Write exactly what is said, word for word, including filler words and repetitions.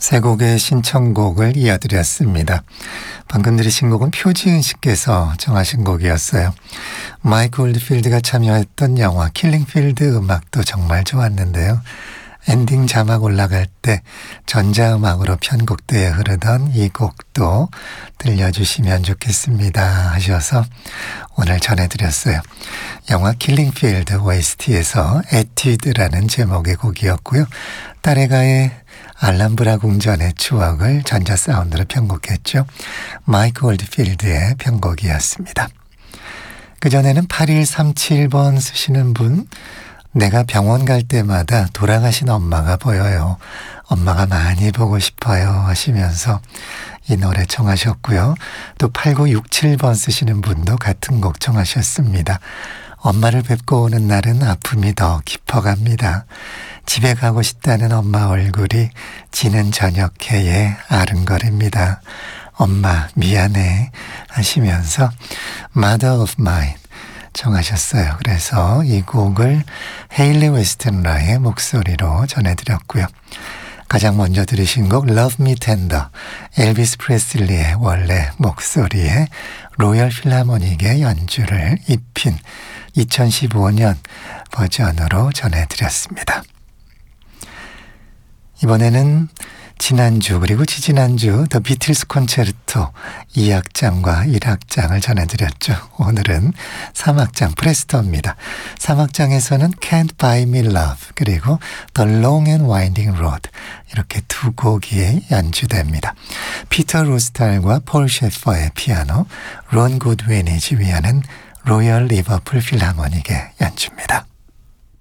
세 곡의 신청곡을 이어드렸습니다. 방금 들으신 곡은 표지은 씨께서 정하신 곡이었어요. 마이크 올드필드가 참여했던 영화 킬링필드 음악도 정말 좋았는데요. 엔딩 자막 올라갈 때 전자음악으로 편곡되어 흐르던 이 곡도 들려주시면 좋겠습니다 하셔서 오늘 전해드렸어요. 영화 킬링필드 오에스티에서 에뛰드라는 제목의 곡이었고요. 딸애가의 알람브라 궁전의 추억을 전자 사운드로 편곡했죠. 마이크 올드필드의 편곡이었습니다. 그전에는 팔일삼칠 번 쓰시는 분, 내가 병원 갈 때마다 돌아가신 엄마가 보여요. 엄마가 많이 보고 싶어요 하시면서 이 노래 청하셨고요. 또 팔구육칠 번 쓰시는 분도 같은 곡 청하셨습니다. 엄마를 뵙고 오는 날은 아픔이 더 깊어갑니다. 집에 가고 싶다는 엄마 얼굴이 지는 저녁해에 아른거립니다. 엄마 미안해 하시면서 Mother of Mine 청하셨어요. 그래서 이 곡을 헤일리 웨스턴라의 목소리로 전해드렸고요. 가장 먼저 들으신 곡 Love Me Tender, 엘비스 프레슬리의 원래 목소리에 로열 필하모닉의 연주를 입힌 이천십오 년 버전으로 전해드렸습니다. 이번에는 지난주 그리고 지지난주 더 비틀스 콘체르토 이 악장과 일 악장을 전해드렸죠. 오늘은 삼 악장 프레스토입니다. 삼 악장에서는 Can't Buy Me Love 그리고 The Long and Winding Road 이렇게 두 곡이 연주됩니다. 피터 로스탈과 폴 셰퍼의 피아노, 론 굿윈이 지휘하는 로열 리버풀 필하모닉의 연주입니다.